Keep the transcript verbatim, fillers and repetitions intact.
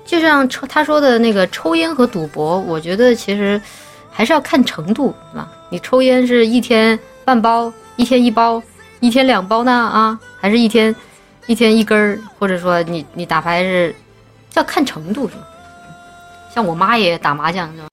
就像抽他说的那个抽烟和赌博，我觉得其实还是要看程度，对吧？你抽烟是一天半包，一天一包，一天两包呢啊，还是一天一天一根儿，或者说你你打牌是要看程度，是吧？像我妈也打麻将，是吧？